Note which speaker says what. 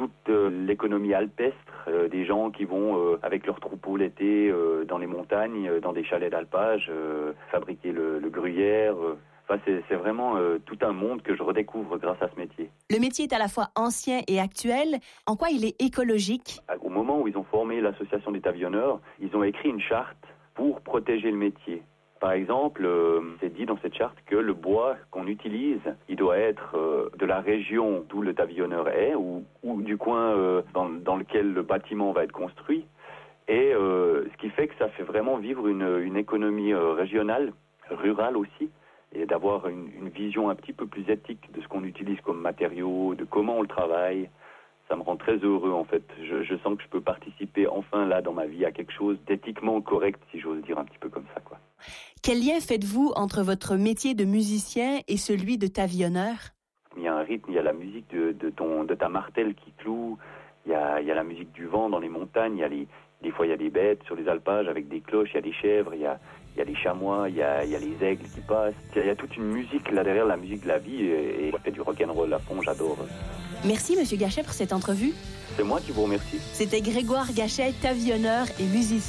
Speaker 1: toute l'économie alpestre, des gens qui vont avec leurs troupeaux l'été dans les montagnes, dans des chalets d'alpage, fabriquer le gruyère. C'est vraiment tout un monde que je redécouvre grâce à ce métier.
Speaker 2: Le métier est à la fois ancien et actuel. En quoi il est écologique?
Speaker 1: Au moment où ils ont formé l'association des tavionneurs, ils ont écrit une charte pour protéger le métier. Par exemple, c'est dit dans cette charte que le bois qu'on utilise, il doit être de la région d'où le tavionneur est ou du coin dans lequel le bâtiment va être construit. Et ce qui fait que ça fait vraiment vivre une économie régionale, rurale aussi, et d'avoir une vision un petit peu plus éthique de ce qu'on utilise comme matériaux, de comment on le travaille. Ça me rend très heureux en fait. Je sens que je peux participer enfin là dans ma vie à quelque chose d'éthiquement correct, si j'ose dire un petit peu comme ça, quoi.
Speaker 2: Quel lien faites-vous entre votre métier de musicien et celui de tavionneur?
Speaker 1: Il y a un rythme, il y a la musique de ta martelle qui cloue, il y a la musique du vent dans les montagnes, des fois il y a des bêtes sur les alpages avec des cloches, il y a des chèvres, il y a des chamois, il y a les aigles qui passent. Il y a toute une musique là derrière, la musique de la vie, et on fait du rock'n'roll à fond, j'adore.
Speaker 2: Merci Monsieur Gachet pour cette entrevue.
Speaker 1: C'est moi qui vous remercie.
Speaker 2: C'était Grégoire Gachet, tavionneur et musicien.